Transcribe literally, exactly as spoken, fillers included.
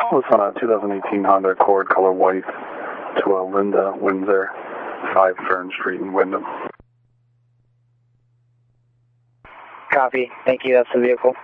call us on a two thousand eighteen Honda Accord color white to a Linda Windsor, five Fern Street in Wyndham. Copy. Thank you. That's the vehicle.